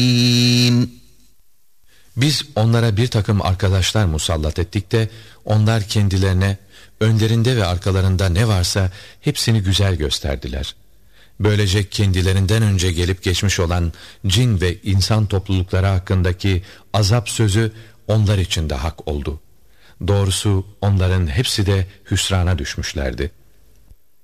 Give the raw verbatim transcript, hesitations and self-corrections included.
Biz onlara bir takım arkadaşlar musallat ettik de onlar kendilerine önlerinde ve arkalarında ne varsa hepsini güzel gösterdiler. Böylece kendilerinden önce gelip geçmiş olan cin ve insan toplulukları hakkındaki azap sözü onlar için de hak oldu. Doğrusu onların hepsi de hüsrana düşmüşlerdi.